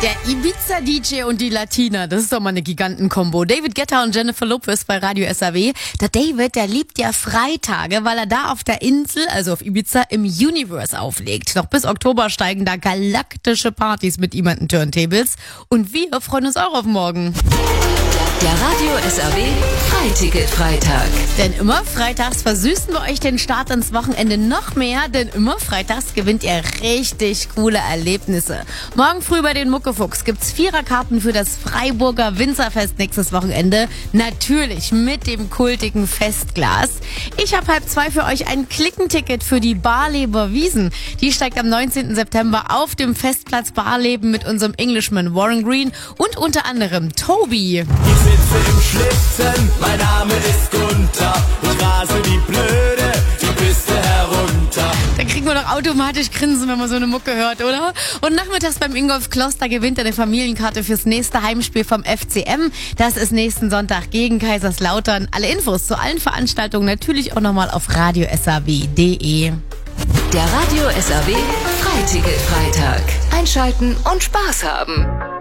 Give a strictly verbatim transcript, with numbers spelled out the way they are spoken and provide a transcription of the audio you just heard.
Der Ibiza-D J und die Latina, das ist doch mal eine Gigantenkombo. David Guetta und Jennifer Lopez bei Radio S R W. Der David, der liebt ja Freitage, weil er da auf der Insel, also auf Ibiza, im Universe auflegt. Noch bis Oktober steigen da galaktische Partys mit ihm an den Turntables. Und wir freuen uns auch auf morgen. Der Radio S R W Freiticket-Freitag. Denn immer freitags versüßen wir euch den Start ins Wochenende noch mehr, denn immer freitags gewinnt ihr richtig coole Erlebnisse. Morgen früh bei den Muckefuchs gibt's Viererkarten für das Freiburger Winzerfest nächstes Wochenende. Natürlich mit dem kultigen Festglas. Ich habe halb zwei für euch ein Klickenticket für die Barleber Wiesn. Die steigt am neunzehnten September auf dem Festplatz Barleben mit unserem Englishman Warren Green und unter anderem Tobi. Ich sitze im Schlitten, mein Name ist Gunther. Ich rase wie blöde die Piste herunter. Da kriegt man doch automatisch Grinsen, wenn man so eine Mucke hört, oder? Und nachmittags beim Ingolf Kloster gewinnt er eine Familienkarte fürs nächste Heimspiel vom F C M. Das ist nächsten Sonntag gegen Kaiserslautern. Alle Infos zu allen Veranstaltungen natürlich auch nochmal auf radio s r w punkt d e. Der Radio S R W Freiticket-Freitag. Einschalten und Spaß haben.